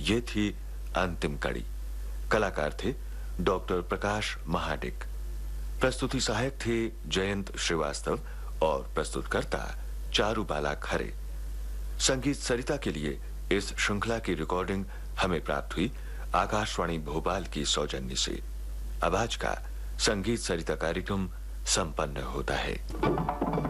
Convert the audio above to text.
ये थी अंतिम कड़ी। कलाकार थे डॉक्टर प्रकाश महाडिक, प्रस्तुति सहायक थे जयंत श्रीवास्तव और प्रस्तुतकर्ता चारुबाला खरे। संगीत सरिता के लिए इस श्रृंखला की रिकॉर्डिंग हमें प्राप्त हुई आकाशवाणी भोपाल की सौजन्य से। अब आज का संगीत सरिता कार्यक्रम संपन्न होता है।